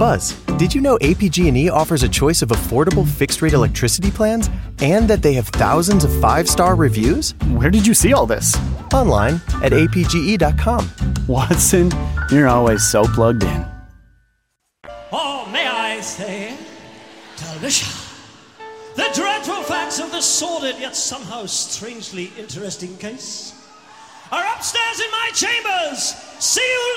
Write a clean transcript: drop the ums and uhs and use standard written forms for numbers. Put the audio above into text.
Buzz, did you know APG&E offers a choice of affordable fixed-rate electricity plans and that they have thousands of 5-star reviews? Where did you see all this? Online at apge.com. Watson, you're always so plugged in. Or may I say, Talisha, the dreadful facts of this sordid yet somehow strangely interesting case are upstairs in my chambers. See you later.